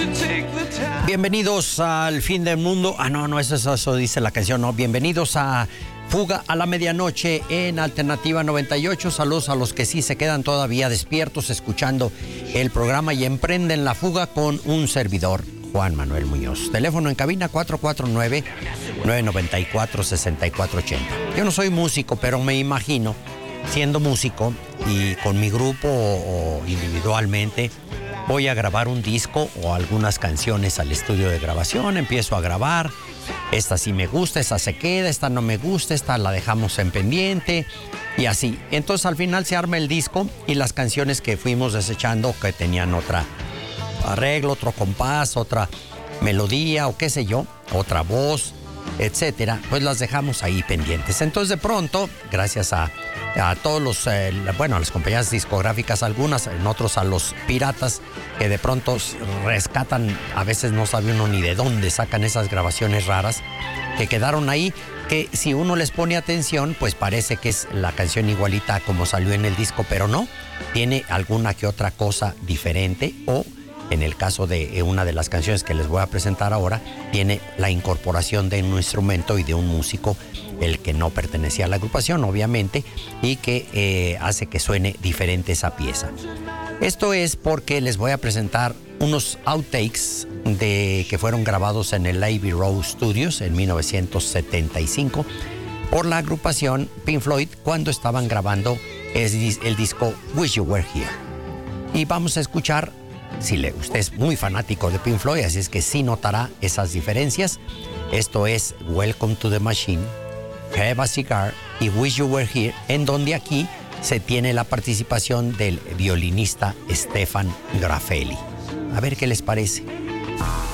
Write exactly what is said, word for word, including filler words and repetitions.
Bienvenidos al fin del mundo. Ah, no, no, eso, eso, eso dice la canción, no. Bienvenidos a Fuga a la Medianoche en Alternativa noventa y ocho. Saludos a los que sí se quedan todavía despiertos escuchando el programa y emprenden la fuga con un servidor, Juan Manuel Muñoz. Teléfono en cabina cuatro cuatro nueve, nueve nueve cuatro, seis cuatro ocho cero. Yo no soy músico, pero me imagino siendo músico y con mi grupo o, o individualmente voy a grabar un disco o algunas canciones al estudio de grabación, empiezo a grabar, esta sí me gusta, esta se queda, esta no me gusta, esta la dejamos en pendiente y así. Entonces al final se arma el disco y las canciones que fuimos desechando que tenían otra arreglo, otro compás, otra melodía o qué sé yo, otra voz, etcétera, pues las dejamos ahí pendientes. Entonces de pronto, gracias a a todos los, eh, bueno, a las compañías discográficas, algunas, en otros a los piratas, que de pronto rescatan, a veces no sabe uno ni de dónde sacan esas grabaciones raras, que quedaron ahí, que si uno les pone atención, pues parece que es la canción igualita como salió en el disco, pero no, tiene alguna que otra cosa diferente, o en el caso de una de las canciones que les voy a presentar ahora, tiene la incorporación de un instrumento y de un músico, el que no pertenecía a la agrupación, obviamente, y que eh, hace que suene diferente esa pieza. Esto es porque les voy a presentar unos outtakes de, que fueron grabados en el Abbey Road Studios en mil novecientos setenta y cinco por la agrupación Pink Floyd cuando estaban grabando el, el disco Wish You Were Here. Y vamos a escuchar, si le, usted es muy fanático de Pink Floyd, así es que sí notará esas diferencias. Esto es Welcome to the Machine, Have a Cigar y Wish You Were Here, en donde aquí se tiene la participación del violinista Stefan Grafelli. A ver qué les parece.